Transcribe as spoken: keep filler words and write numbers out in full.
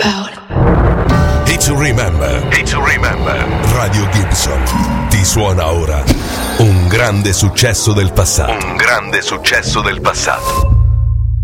Paul. Hit to remember. Hit to remember. Radio Gibson ti suona ora un grande successo del passato. Un grande successo del passato.